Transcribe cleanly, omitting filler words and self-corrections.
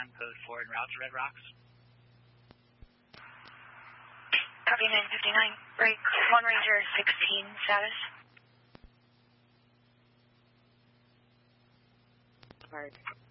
time code 4 en route to Red Rocks. Copy 959. Break 1 Ranger 16 status. Hard.